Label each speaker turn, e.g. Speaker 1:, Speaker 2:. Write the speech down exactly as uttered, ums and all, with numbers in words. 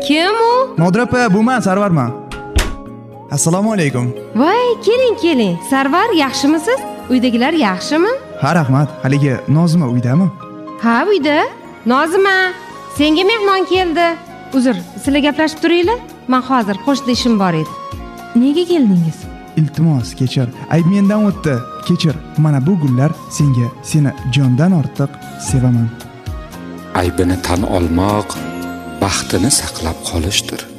Speaker 1: Kim u?
Speaker 2: Nodira opa, bu men Sarvarman. Assalomu alaykum.
Speaker 1: Voy, keling, keling. Sarvar, yaxshimisiz? Uydagilar yaxshimi?
Speaker 2: Ha, rahmat. Haligi Nozima uydami?
Speaker 1: Ha, uyda. Nozima, senga mehmon keldi. Uzr, sizlar gaplashib turinglar. Men hozir qo'shda ishim bor edi. Nega keldingiz?
Speaker 2: Iltimos, kechir. Ayb mendan o'tdi. Kechir. Mana bu gullar senga, seni jondan ortiq sevaman.
Speaker 3: Aybini tan olmoq baxtini saqlab qolishdir.